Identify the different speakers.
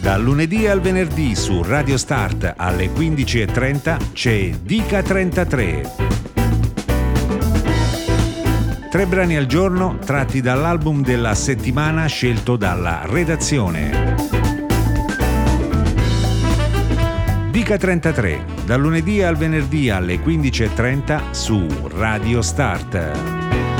Speaker 1: Dal lunedì al venerdì su Radio Start alle 15:30 c'è Dica 33. 3 brani al giorno tratti dall'album della settimana scelto dalla redazione. Dica 33, dal lunedì al venerdì alle 15:30 su Radio Start.